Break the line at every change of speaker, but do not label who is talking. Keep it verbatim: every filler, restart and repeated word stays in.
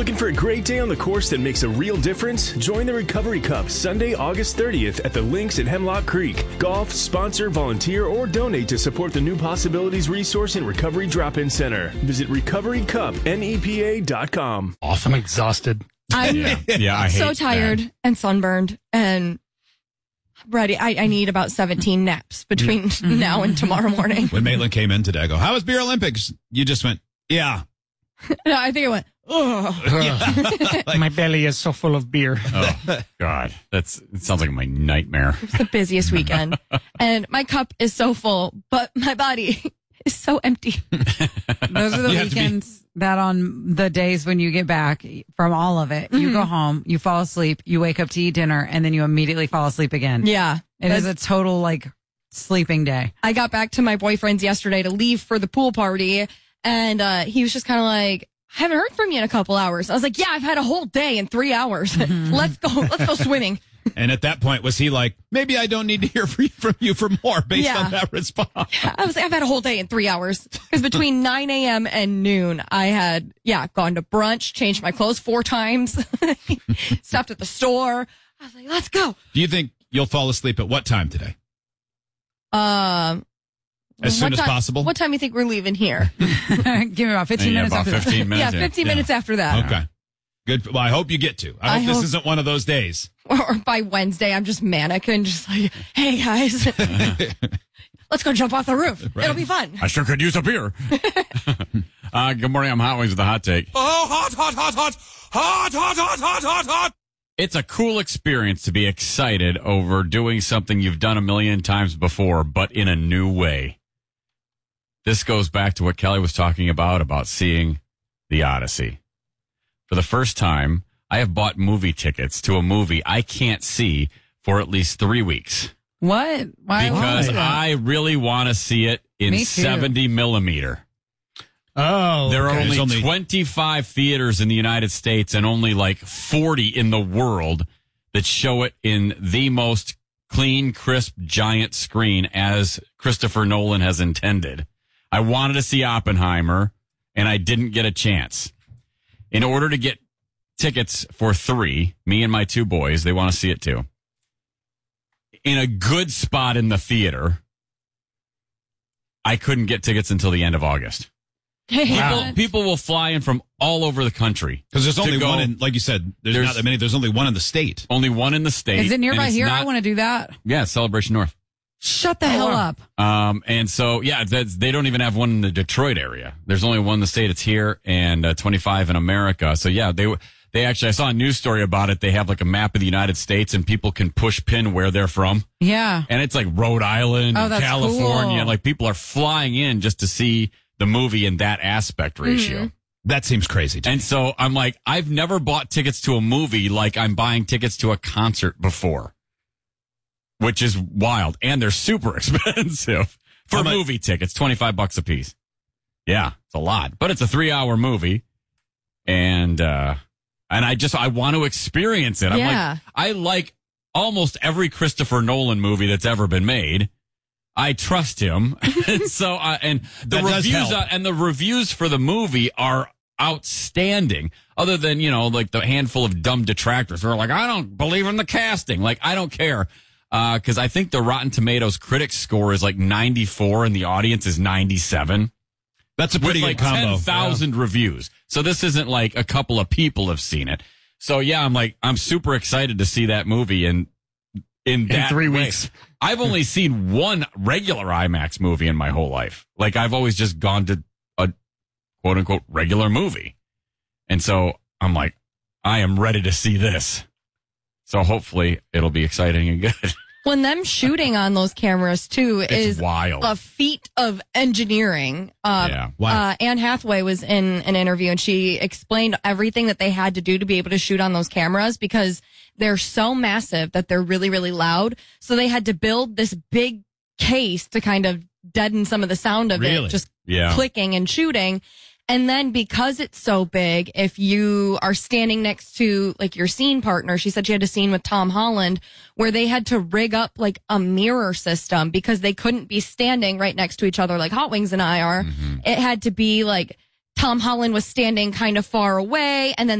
Looking for a great day on the course that makes a real difference? Join the Recovery Cup Sunday, August thirtieth at the links at Hemlock Creek. Golf, sponsor, volunteer, or donate to support the New Possibilities Resource and Recovery Drop-In Center. Visit recovery cup nepa dot com.
Awesome. I'm exhausted.
I'm
Yeah, yeah I hate
so tired
that.
and sunburned and ready. I, I need about seventeen naps between now and tomorrow morning.
When Maitland came in today, I go, how was Beer Olympics? You just went, yeah.
No, I think it went, ugh.
My belly is so full of beer.
Oh, God. That's, it sounds like my nightmare.
It's the busiest weekend. And my cup is so full, but my body is so empty.
Those are the
You have to be-
weekends that on the days when you get back from all of it, you go home, you fall asleep, you wake up to eat dinner, and then you immediately fall asleep again.
Yeah.
It is a total, like, sleeping day.
I got back to my boyfriend's yesterday to leave for the pool party, and uh, he was just kind of like, I haven't heard from you in a couple hours. I was like, yeah, I've had a whole day in three hours. let's go. Let's go swimming.
And at that point, was he like, maybe I don't need to hear from you for more based
Yeah.
on that response?
I was like, I've had a whole day in three hours. Because between nine a.m. and noon, I had, yeah, gone to brunch, changed my clothes four times, stopped at the store. I was like, let's go.
Do you think you'll fall asleep at what time today?
Um,
As soon
what
as
time-
possible?
What time do you think we're leaving here?
Give me about fifteen
Yeah,
minutes
about
after that.
fifteen minutes.
yeah, fifteen minutes after that.
Okay. Good. Well, I hope you get to. I hope
I
this
hope-
isn't one of those days.
Or by Wednesday, I'm just manic and just like, hey guys, let's go jump off the roof.
Right.
It'll be fun.
I sure could use a beer. uh, good morning. I'm Hot Wings with the hot take.
Oh, hot, hot, hot, hot, hot, hot, hot, hot, hot, hot.
It's a cool experience to be excited over doing something you've done a million times before, but in a new way. This goes back to what Kelly was talking about, about seeing the Odyssey. For the first time, I have bought movie tickets to a movie I can't see for at least three weeks.
What? Why?
Because
why?
I really want to see it in
Me too.
seventy millimeter.
Oh,
There are
okay.
only,
There's only-
twenty-five theaters in the United States and only like forty in the world that show it in the most clean, crisp, giant screen as Christopher Nolan has intended. I wanted to see Oppenheimer, and I didn't get a chance. In order to get tickets for three, me and my two boys, they want to see it too, in a good spot in the theater, I couldn't get tickets until the end of August. People, people will fly in from all over the country.
Because there's
to
only
go-
one in, like you said, there's,
There's-
not that many. There's only one in the state.
Only one in the state.
Is it
and
nearby
it's
here? I
not-
want to do that.
Yeah, Celebration North.
Shut the hell up.
Um, and so, yeah, that's, they don't even have one in the Detroit area. There's only one in the state. It's here, and uh, twenty-five in America. So, yeah, they they actually, I saw a news story about it. They have like a map of the United States, and people can push pin where they're from.
Yeah.
And it's like Rhode Island,
Oh,
and
that's
California.
cool.
Like people are flying in just to see the movie in that aspect ratio.
That seems crazy to me.
And so I'm like, I've never bought tickets to a movie like I'm buying tickets to a concert before, which is wild. And they're super expensive for
How much-
movie tickets, twenty-five bucks a piece. Yeah, it's a lot, but it's a three hour movie. And, uh, and I just, I want to experience it. I'm
Yeah.
like, I like almost every Christopher Nolan movie that's ever been made. I trust him. And so, uh, and the
That does
reviews,
help.
uh, and the reviews for the movie are outstanding. Other than, you know, like the handful of dumb detractors who are like, I don't believe in the casting. Like, I don't care. Uh, cause I think the Rotten Tomatoes critics score is like ninety-four and the audience is ninety-seven.
That's a
With
pretty
like
good combo.
ten thousand reviews. So this isn't like a couple of people have seen it. So yeah, I'm like, I'm super excited to see that movie and in that
three
way.
weeks.
I've only seen one regular IMAX movie in my whole life. Like I've always just gone to a quote unquote regular movie. And so I'm like, I am ready to see this. So hopefully it'll be exciting and good.
When them shooting on those cameras too
It's
is
wild.
a feat of engineering. Uh,
Yeah.
Wow.
uh, Anne Hathaway was in an interview and she explained everything that they had to do to be able to shoot on those cameras because they're so massive that they're really, really loud. So they had to build this big case to kind of deaden some of the sound of
Really?
it, just
Yeah.
clicking and shooting. And then because it's so big, if you are standing next to like your scene partner, she said she had a scene with Tom Holland where they had to rig up like a mirror system because they couldn't be standing right next to each other like Hot Wings and I are. It had to be like Tom Holland was standing kind of far away and then